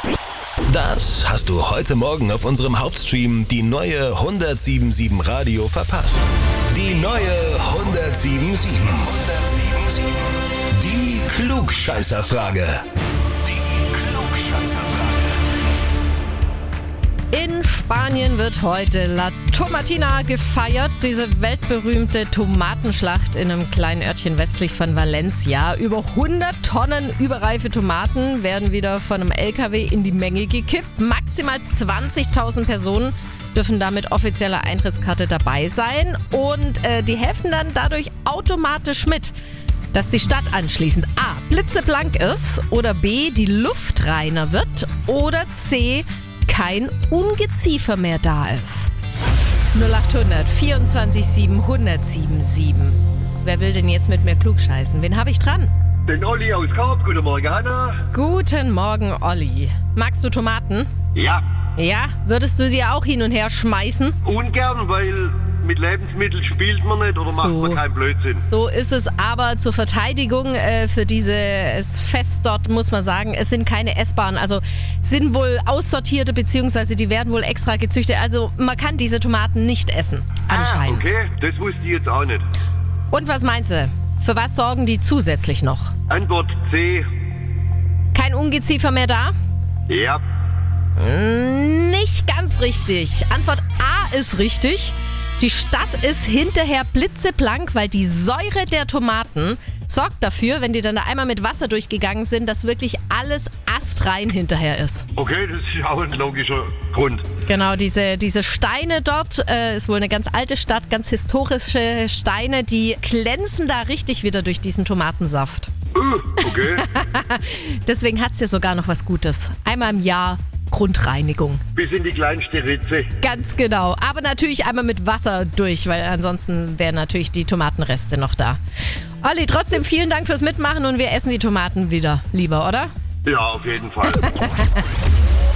Das hast du heute Morgen auf unserem Hauptstream, die neue 107.7 Radio, verpasst. Die neue 107.7. Die Klugscheißerfrage. In Spanien wird heute La Tomatina gefeiert, diese weltberühmte Tomatenschlacht in einem kleinen Örtchen westlich von Valencia. Über 100 Tonnen überreife Tomaten werden wieder von einem LKW in die Menge gekippt. Maximal 20.000 Personen dürfen da mit offizieller Eintrittskarte dabei sein und die helfen dann dadurch automatisch mit, dass die Stadt anschließend A. blitzeblank ist oder B. die Luft reiner wird oder C. kein Ungeziefer mehr da ist. 0800 24 7 1077. Wer will denn jetzt mit mir klugscheißen? Wen habe ich dran? Den Olli aus Karp. Guten Morgen, Hanna. Guten Morgen, Olli. Magst du Tomaten? Ja, Ja? Würdest du die auch hin und her schmeißen? ungern, weil mit Lebensmitteln spielt man nicht oder macht man keinen Blödsinn. So ist es, aber zur Verteidigung für dieses Fest dort muss man sagen, es sind keine essbaren, also sind wohl aussortierte, beziehungsweise die werden wohl extra gezüchtet. Also man kann diese Tomaten nicht essen, anscheinend. Okay, das wusste ich jetzt auch nicht. Und was meinst du? Für was sorgen die zusätzlich noch? Antwort C. Kein Ungeziefer mehr da? Ja. Nicht ganz richtig. Antwort A ist richtig. Die Stadt ist hinterher blitzeblank, weil die Säure der Tomaten sorgt dafür, wenn die dann da einmal mit Wasser durchgegangen sind, dass wirklich alles astrein hinterher ist. Okay, das ist auch ein logischer Grund. Genau, diese Steine dort, ist wohl eine ganz alte Stadt, ganz historische Steine, die glänzen da richtig wieder durch diesen Tomatensaft. Okay. Deswegen hat es ja sogar noch was Gutes. Einmal im Jahr Grundreinigung. Bis in die kleinste Ritze. Ganz genau. Aber natürlich einmal mit Wasser durch, weil ansonsten wären natürlich die Tomatenreste noch da. Olli, trotzdem vielen Dank fürs Mitmachen und wir essen die Tomaten wieder lieber, oder? Ja, auf jeden Fall.